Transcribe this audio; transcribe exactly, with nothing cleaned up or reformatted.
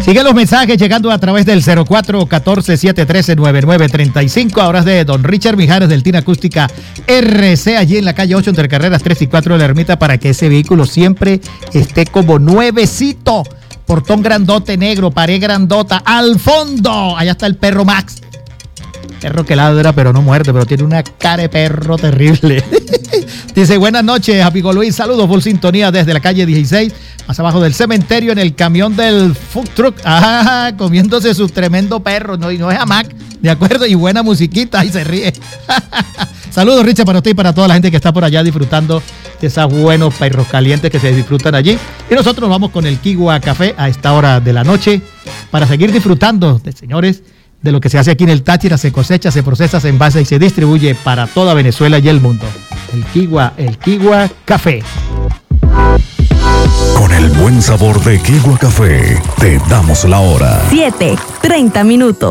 Siguen los mensajes llegando a través del cero cuatro uno cuatro, siete uno tres, nueve nueve tres cinco. Ahora es de don Richard Mijares del Tina Acústica R C, allí en la calle ocho, entre carreras tres y cuatro de la Ermita, para que ese vehículo siempre esté como nuevecito. Portón grandote negro, pared grandota, al fondo. Allá está el perro Max. Perro que ladra pero no muerde, pero tiene una cara de perro terrible. Dice, buenas noches, amigo Luis, saludos, full sintonía desde la calle dieciséis, más abajo del cementerio, en el camión del food truck, ah, comiéndose su tremendo perro, no, y no es hamac, de acuerdo, y buena musiquita, y se ríe. Saludos, Richard, para usted y para toda la gente que está por allá disfrutando de esos buenos perros calientes que se disfrutan allí. Y nosotros nos vamos con el Kigua Café a esta hora de la noche para seguir disfrutando, de, señores, de lo que se hace aquí en el Táchira. Se cosecha, se procesa, se envasa y se distribuye para toda Venezuela y el mundo. El Kigua, el Kigua Café. Con el buen sabor de Kigua Café, te damos la hora. siete, treinta minutos.